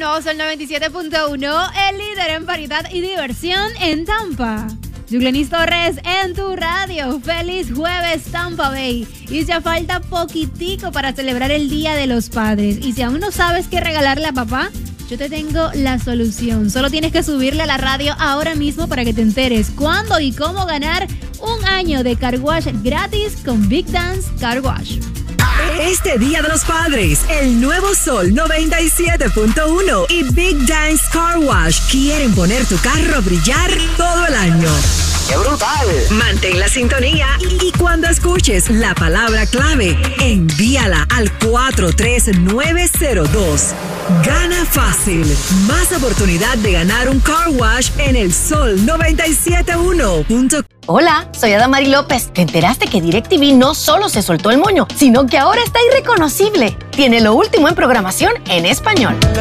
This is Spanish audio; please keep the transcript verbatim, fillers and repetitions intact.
nuevo Sol noventa y siete punto uno, el líder en variedad y diversión en Tampa. Yuglenis Torres en tu radio. Feliz jueves, Tampa Bay. Y ya falta poquitico para celebrar el Día de los Padres. Y si aún no sabes qué regalarle a papá, yo te tengo la solución. Solo tienes que subirle a la radio ahora mismo para que te enteres cuándo y cómo ganar un año de car wash gratis con Big Dance Car Wash. Este Día de los Padres, el nuevo Sol noventa y siete punto uno y Big Dance Car Wash quieren poner tu carro a brillar todo el año. ¡Qué brutal! Mantén la sintonía y cuando escuches la palabra clave, envíala al cuatro tres nueve cero dos. Gana fácil. Más oportunidad de ganar un car wash en el Sol noventa y siete punto uno. Hola, soy Adamari López. ¿Te enteraste que DirecTV no solo se soltó el moño, sino que ahora está irreconocible? Tiene lo último en programación en español.